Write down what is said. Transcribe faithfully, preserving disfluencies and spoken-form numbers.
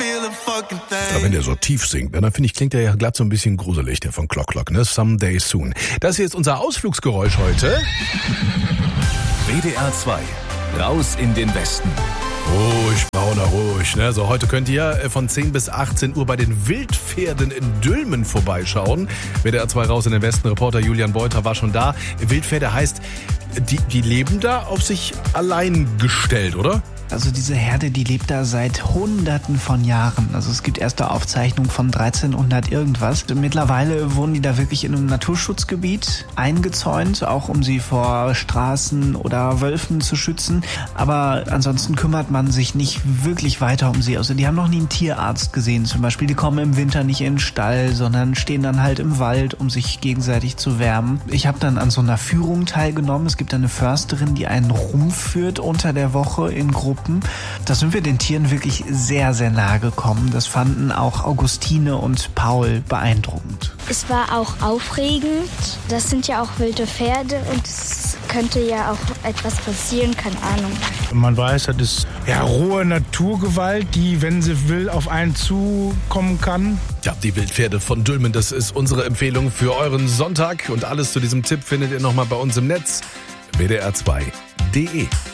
Ja, wenn der so tief singt, dann finde ich, klingt der ja glatt so ein bisschen gruselig, der von Clock Clock, ne? Someday Soon. Das hier ist unser Ausflugsgeräusch heute. W D R zwei, raus in den Westen. Ruhig, Brauner, ruhig. Ne? So, heute könnt ihr von zehn bis achtzehn Uhr bei den Wildpferden in Dülmen vorbeischauen. W D R zwei raus in den Westen. Reporter Julian Beuter war schon da. Wildpferde heißt, die, die leben da auf sich allein gestellt, oder? Also diese Herde, die lebt da seit Hunderten von Jahren. Also es gibt erste Aufzeichnungen von dreizehnhundert irgendwas. Mittlerweile wohnen die da wirklich in einem Naturschutzgebiet eingezäunt, auch um sie vor Straßen oder Wölfen zu schützen. Aber ansonsten kümmert man sich nicht wirklich weiter um sie. Also die haben noch nie einen Tierarzt gesehen zum Beispiel. Die kommen im Winter nicht in den Stall, sondern stehen dann halt im Wald, um sich gegenseitig zu wärmen. Ich habe dann an so einer Führung teilgenommen. Es gibt eine Försterin, die einen rumführt unter der Woche in Gruppen. Da sind wir den Tieren wirklich sehr, sehr nahe gekommen. Das fanden auch Augustine und Paul beeindruckend. Es war auch aufregend. Das sind ja auch wilde Pferde und es könnte ja auch etwas passieren, keine Ahnung. Man weiß, das ist ja rohe Naturgewalt, die, wenn sie will, auf einen zukommen kann. Ja, die Wildpferde von Dülmen, das ist unsere Empfehlung für euren Sonntag. Und alles zu diesem Tipp findet ihr nochmal bei uns im Netz. W D R zwei punkt de